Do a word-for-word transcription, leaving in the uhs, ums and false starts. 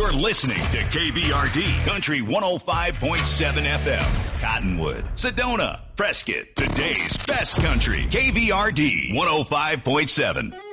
You're listening to K V R D Country one oh five point seven F M. Cottonwood, Sedona, Prescott. Today's best country. K V R D one oh five point seven.